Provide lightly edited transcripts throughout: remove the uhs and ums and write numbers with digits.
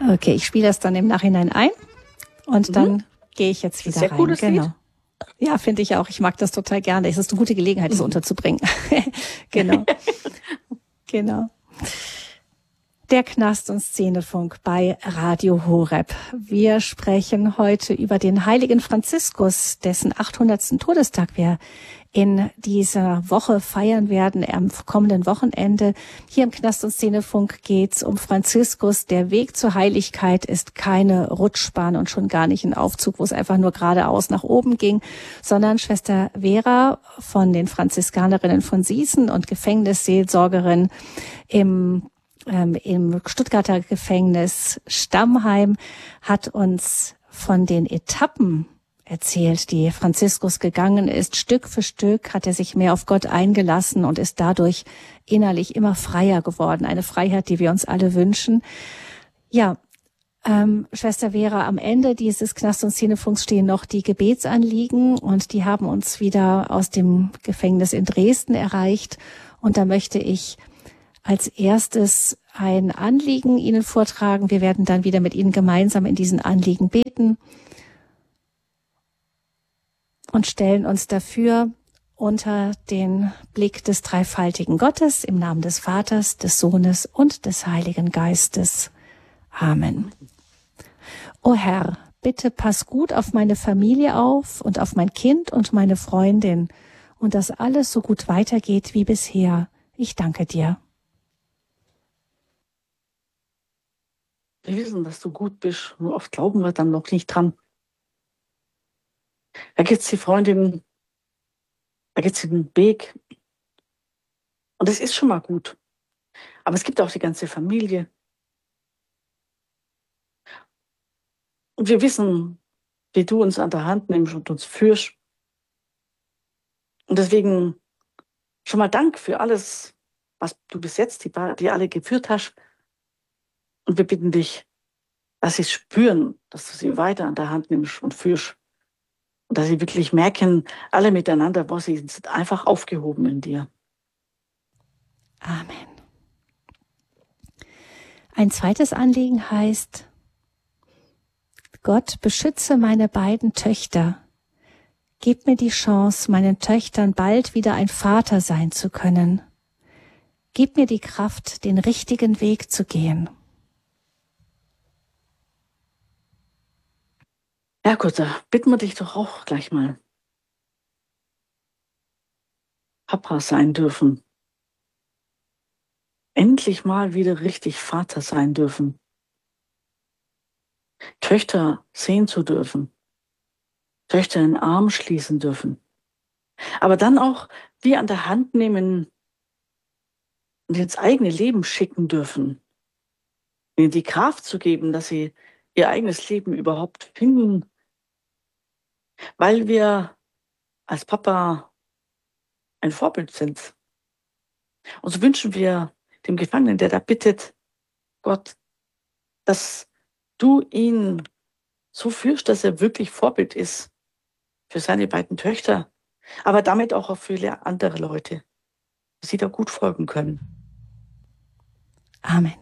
Okay, ich spiele das dann im Nachhinein ein und dann gehe ich jetzt wieder sehr rein. Cooles Genau. Lied. Ja, finde ich auch. Ich mag das total gerne. Es ist eine gute Gelegenheit, das unterzubringen. Genau. Genau. Der Knast- und Szenefunk bei Radio Horeb. Wir sprechen heute über den heiligen Franziskus, dessen 800. Todestag wir in dieser Woche feiern werden, am kommenden Wochenende. Hier im Knast- und Szenefunk geht's um Franziskus. Der Weg zur Heiligkeit ist keine Rutschbahn und schon gar nicht ein Aufzug, wo es einfach nur geradeaus nach oben ging, sondern Schwester Vera von den Franziskanerinnen von Sießen und Gefängnisseelsorgerin im Stuttgarter Gefängnis Stammheim hat uns von den Etappen erzählt, die Franziskus gegangen ist. Stück für Stück hat er sich mehr auf Gott eingelassen und ist dadurch innerlich immer freier geworden. Eine Freiheit, die wir uns alle wünschen. Ja, Schwester Vera, am Ende dieses Knast- und Szenefunks stehen noch die Gebetsanliegen und die haben uns wieder aus dem Gefängnis in Dresden erreicht. Und da möchte ich als erstes ein Anliegen Ihnen vortragen. Wir werden dann wieder mit Ihnen gemeinsam in diesen Anliegen beten und stellen uns dafür unter den Blick des dreifaltigen Gottes im Namen des Vaters, des Sohnes und des Heiligen Geistes. Amen. O Herr, bitte pass gut auf meine Familie auf und auf mein Kind und meine Freundin und dass alles so gut weitergeht wie bisher. Ich danke dir. Wir wissen, dass du gut bist. Nur oft glauben wir dann noch nicht dran. Da gibt's die Freundin, da gibt's den Weg. Und es ist schon mal gut. Aber es gibt auch die ganze Familie. Und wir wissen, wie du uns an der Hand nimmst und uns führst. Und deswegen schon mal Dank für alles, was du bis jetzt, die alle geführt hast. Und wir bitten dich, dass sie spüren, dass du sie weiter an der Hand nimmst und führst. Und dass sie wirklich merken, alle miteinander, wo sie sind einfach aufgehoben in dir. Amen. Ein zweites Anliegen heißt: Gott, beschütze meine beiden Töchter. Gib mir die Chance, meinen Töchtern bald wieder ein Vater sein zu können. Gib mir die Kraft, den richtigen Weg zu gehen. Ja gut, da bitten wir dich doch auch gleich mal. Papa sein dürfen. Endlich mal wieder richtig Vater sein dürfen. Töchter sehen zu dürfen. Töchter in den Arm schließen dürfen. Aber dann auch die an der Hand nehmen und ins eigene Leben schicken dürfen. Ihnen die Kraft zu geben, dass sie ihr eigenes Leben überhaupt finden. Weil wir als Papa ein Vorbild sind. Und so wünschen wir dem Gefangenen, der da bittet, Gott, dass du ihn so führst, dass er wirklich Vorbild ist für seine beiden Töchter, aber damit auch für viele andere Leute, dass sie da gut folgen können. Amen.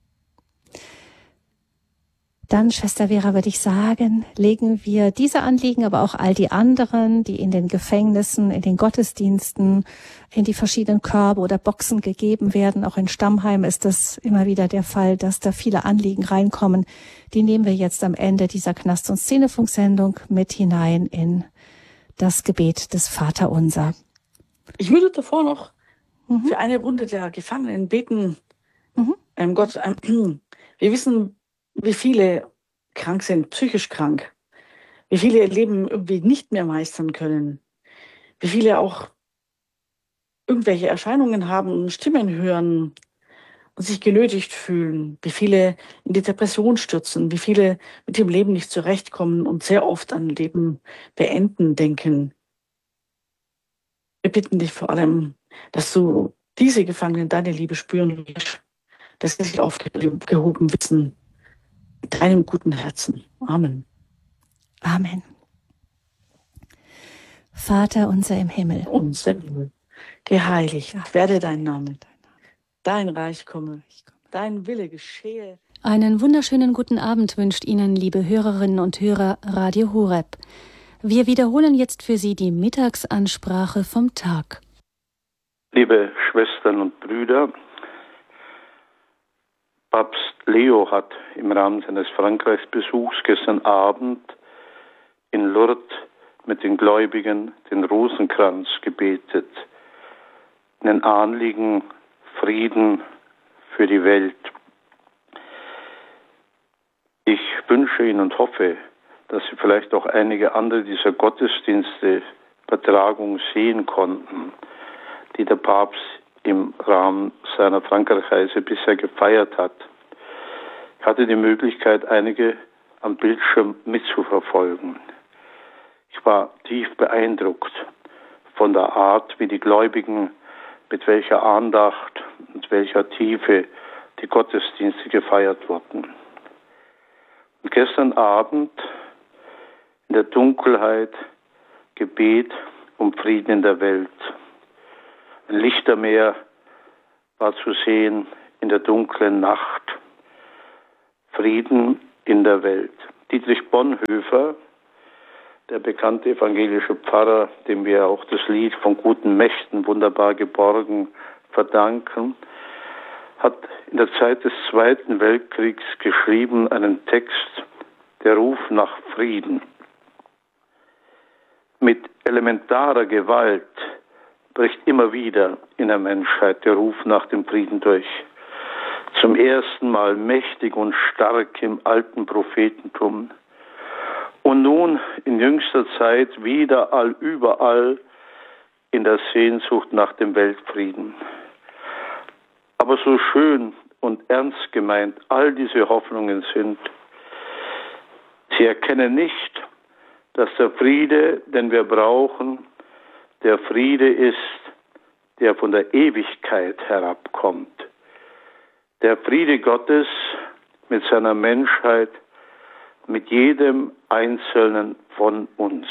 Dann, Schwester Vera, würde ich sagen, legen wir diese Anliegen, aber auch all die anderen, die in den Gefängnissen, in den Gottesdiensten, in die verschiedenen Körbe oder Boxen gegeben werden. Auch in Stammheim ist das immer wieder der Fall, dass da viele Anliegen reinkommen. Die nehmen wir jetzt am Ende dieser Knast- und Szenefunksendung mit hinein in das Gebet des Vaterunser. Ich würde davor noch für eine Runde der Gefangenen beten. Gott, wir wissen, wie viele krank sind, psychisch krank, wie viele ihr Leben irgendwie nicht mehr meistern können, wie viele auch irgendwelche Erscheinungen haben, Stimmen hören und sich genötigt fühlen, wie viele in die Depression stürzen, wie viele mit dem Leben nicht zurechtkommen und sehr oft an Leben beenden denken. Wir bitten dich vor allem, dass du diese Gefangenen deine Liebe spüren lässt, dass sie sich aufgehoben wissen, mit deinem guten Herzen. Amen. Amen. Vater unser im Himmel, Unser Himmel, geheiligt werde dein Name, dein Reich komme, dein Wille geschehe. Einen wunderschönen guten Abend wünscht Ihnen, liebe Hörerinnen und Hörer, Radio Horeb. Wir wiederholen jetzt für Sie die Mittagsansprache vom Tag. Liebe Schwestern und Brüder, Papst Leo hat im Rahmen seines Frankreichsbesuchs gestern Abend in Lourdes mit den Gläubigen den Rosenkranz gebetet, einen Anliegen Frieden für die Welt. Ich wünsche Ihnen und hoffe, dass Sie vielleicht auch einige andere dieser Gottesdienste, Übertragungen sehen konnten, die der Papst im Rahmen seiner Frankreichreise bisher gefeiert hat. Ich hatte die Möglichkeit, einige am Bildschirm mitzuverfolgen. Ich war tief beeindruckt von der Art, wie die Gläubigen mit welcher Andacht und welcher Tiefe die Gottesdienste gefeiert wurden. Und gestern Abend in der Dunkelheit Gebet um Frieden in der Welt. Ein Lichtermeer war zu sehen in der dunklen Nacht. Frieden in der Welt. Dietrich Bonhoeffer, der bekannte evangelische Pfarrer, dem wir auch das Lied von guten Mächten wunderbar geborgen verdanken, hat in der Zeit des Zweiten Weltkriegs geschrieben einen Text, der Ruf nach Frieden. Mit elementarer Gewalt bricht immer wieder in der Menschheit der Ruf nach dem Frieden durch. Zum ersten Mal mächtig und stark im alten Prophetentum. Und nun in jüngster Zeit wieder überall in der Sehnsucht nach dem Weltfrieden. Aber so schön und ernst gemeint all diese Hoffnungen sind, sie erkennen nicht, dass der Friede, den wir brauchen, der Friede ist, der von der Ewigkeit herabkommt. Der Friede Gottes mit seiner Menschheit, mit jedem Einzelnen von uns.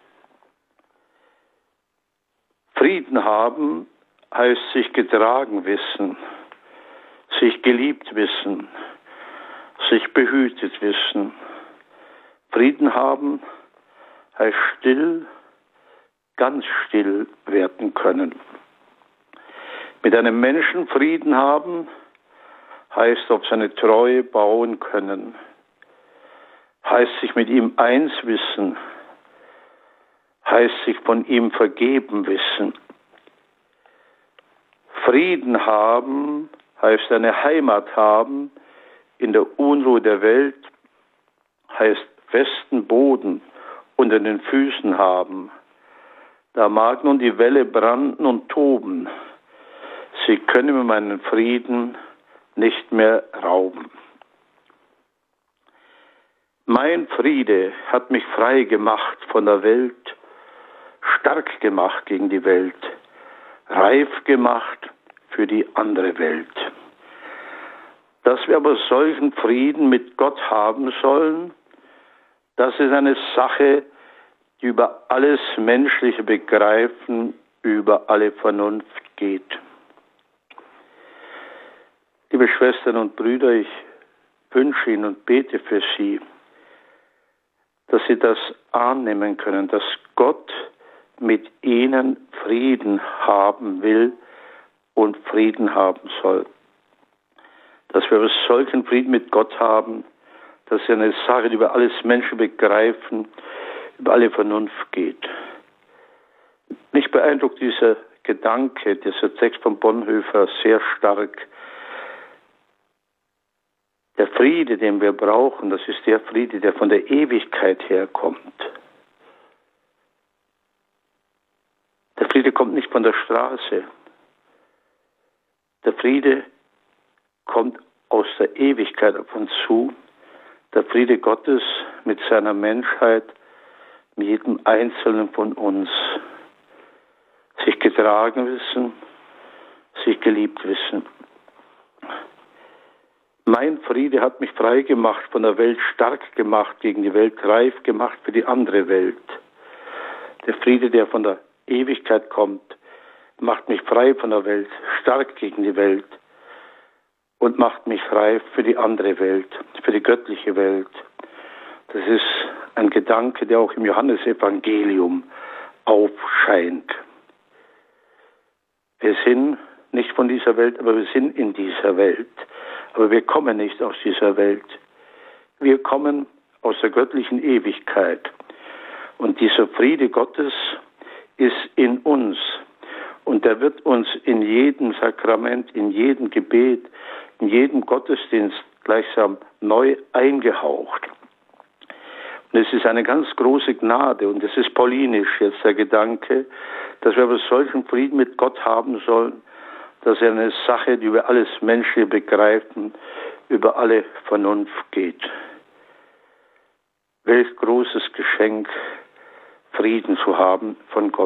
Frieden haben heißt sich getragen wissen, sich geliebt wissen, sich behütet wissen. Frieden haben heißt still, ganz still werden können. Mit einem Menschen Frieden haben heißt auf seine Treue bauen können. Heißt sich mit ihm eins wissen, heißt sich von ihm vergeben wissen. Frieden haben heißt eine Heimat haben in der Unruhe der Welt, heißt festen Boden unter den Füßen haben. Da mag nun die Welle branden und toben, sie können mir meinen Frieden nicht mehr rauben. Mein Friede hat mich frei gemacht von der Welt, stark gemacht gegen die Welt, reif gemacht für die andere Welt. Dass wir aber solchen Frieden mit Gott haben sollen, das ist eine Sache, die über alles menschliche Begreifen, über alle Vernunft geht. Liebe Schwestern und Brüder, ich wünsche Ihnen und bete für Sie, dass Sie das annehmen können, dass Gott mit Ihnen Frieden haben will und Frieden haben soll. Dass wir solchen Frieden mit Gott haben, dass es eine Sache, die über alles Menschen begreifen, über alle Vernunft geht. Mich beeindruckt dieser Gedanke, dieser Text von Bonhoeffer sehr stark. Der Friede, den wir brauchen, das ist der Friede, der von der Ewigkeit herkommt. Der Friede kommt nicht von der Straße. Der Friede kommt aus der Ewigkeit auf uns zu. Der Friede Gottes mit seiner Menschheit, mit jedem Einzelnen von uns. Sich getragen wissen, sich geliebt wissen. Mein Friede hat mich frei gemacht, von der Welt stark gemacht, gegen die Welt reif gemacht für die andere Welt. Der Friede, der von der Ewigkeit kommt, macht mich frei von der Welt, stark gegen die Welt und macht mich reif für die andere Welt, für die göttliche Welt. Das ist ein Gedanke, der auch im Johannesevangelium aufscheint. Wir sind nicht von dieser Welt, aber wir sind in dieser Welt. Aber wir kommen nicht aus dieser Welt. Wir kommen aus der göttlichen Ewigkeit. Und dieser Friede Gottes ist in uns. Und der wird uns in jedem Sakrament, in jedem Gebet, in jedem Gottesdienst gleichsam neu eingehaucht. Und es ist eine ganz große Gnade, und es ist paulinisch jetzt der Gedanke, dass wir aber solchen Frieden mit Gott haben sollen, dass er eine Sache, die über alles Menschliche begreifen, über alle Vernunft geht. Welch großes Geschenk, Frieden zu haben von Gott.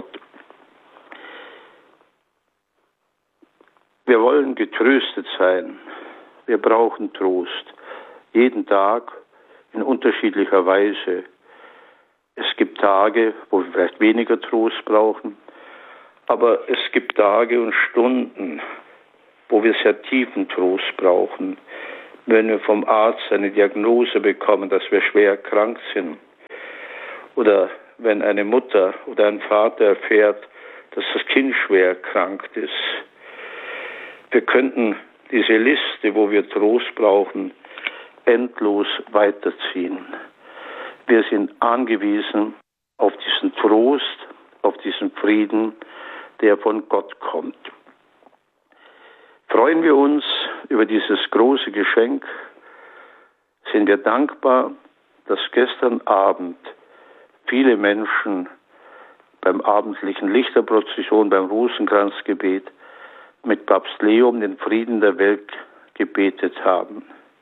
Wir wollen getröstet sein. Wir brauchen Trost. Jeden Tag in unterschiedlicher Weise. Es gibt Tage, wo wir vielleicht weniger Trost brauchen. Aber es gibt Tage und Stunden, wo wir sehr tiefen Trost brauchen. Wenn wir vom Arzt eine Diagnose bekommen, dass wir schwer krank sind. Oder wenn eine Mutter oder ein Vater erfährt, dass das Kind schwer erkrankt ist. Wir könnten diese Liste, wo wir Trost brauchen, endlos weiterziehen. Wir sind angewiesen auf diesen Trost, auf diesen Frieden, der von Gott kommt. Freuen wir uns über dieses große Geschenk, sind wir dankbar, dass gestern Abend viele Menschen beim abendlichen Lichterprozession, beim Rosenkranzgebet mit Papst Leo um den Frieden der Welt gebetet haben.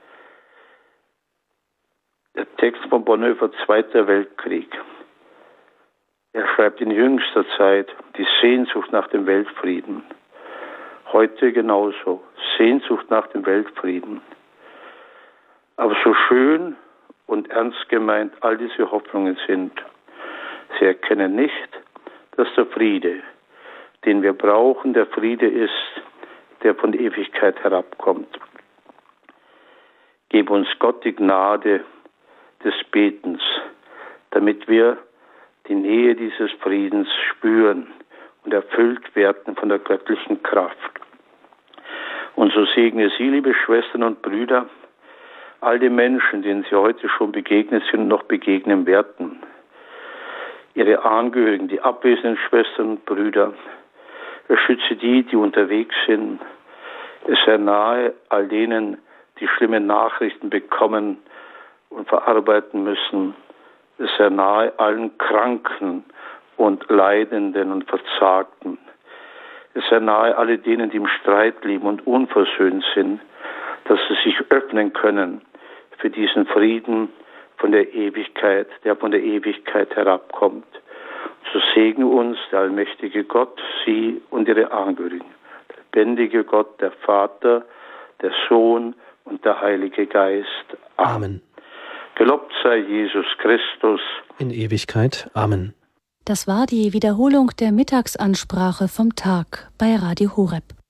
Der Text von Bonhoeffer, Zweiter Weltkrieg. Er schreibt in jüngster Zeit die Sehnsucht nach dem Weltfrieden. Heute genauso, Sehnsucht nach dem Weltfrieden. Aber so schön und ernst gemeint all diese Hoffnungen sind, sie erkennen nicht, dass der Friede, den wir brauchen, der Friede ist, der von der Ewigkeit herabkommt. Gib uns Gott die Gnade des Betens, damit wir die Nähe dieses Friedens spüren und erfüllt werden von der göttlichen Kraft. Und so segne Sie, liebe Schwestern und Brüder, all die Menschen, denen Sie heute schon begegnet sind und noch begegnen werden, Ihre Angehörigen, die abwesenden Schwestern und Brüder, beschütze die, die unterwegs sind. Es sei nahe all denen, die schlimme Nachrichten bekommen und verarbeiten müssen. Es sei nahe allen Kranken und Leidenden und Verzagten. Es sei nahe alle denen, die im Streit leben und unversöhnt sind, dass sie sich öffnen können für diesen Frieden von der Ewigkeit, der von der Ewigkeit herabkommt. So segne uns der allmächtige Gott, Sie und Ihre Angehörigen, der lebendige Gott, der Vater, der Sohn und der Heilige Geist. Amen. Gelobt sei Jesus Christus. In Ewigkeit. Amen. Das war die Wiederholung der Mittagsansprache vom Tag bei Radio Horeb.